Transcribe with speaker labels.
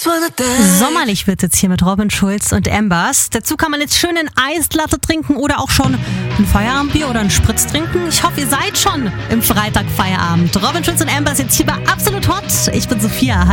Speaker 1: Sommerlich wird jetzt hier mit Robin Schulz und Ambers. Dazu kann man jetzt schön einen Eislatte trinken oder auch schon ein Feierabendbier oder einen Spritz trinken. Ich hoffe, ihr seid schon im Freitagfeierabend. Robin Schulz und Ambers jetzt hier bei Absolut Hot. Ich bin Sophia.